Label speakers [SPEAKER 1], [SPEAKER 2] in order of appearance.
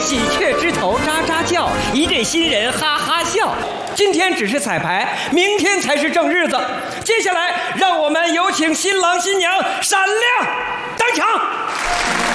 [SPEAKER 1] 喜鹊枝头喳喳叫，一对新人哈哈笑。今天只是彩排，明天才是正日子。接下来，让我们有请新郎新娘闪亮登场。